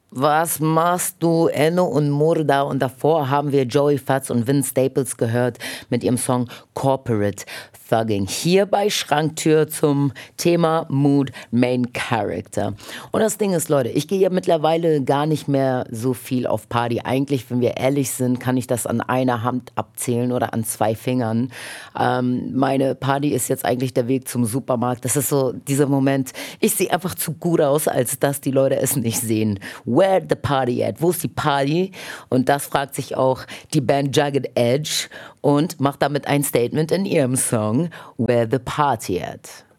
Was machst du, Enno und Murda? Und davor haben wir Joey Fatz und Vince Staples gehört mit ihrem Song Corporate Thugging. Hier bei Schranktür zum Thema Mood Main Character. Und das Ding ist, Leute, ich gehe ja mittlerweile gar nicht mehr so viel auf Party. Eigentlich, wenn wir ehrlich sind, kann ich das an einer Hand abzählen oder an 2 Fingern. Meine Party ist jetzt eigentlich der Weg zum Supermarkt. Das ist so dieser Moment, ich sehe einfach zu gut aus, als dass die Leute es nicht sehen. Where the party at? Wo ist die Party? Und das fragt sich auch die Band Jagged Edge und macht damit ein Statement in ihrem Song Where the party at?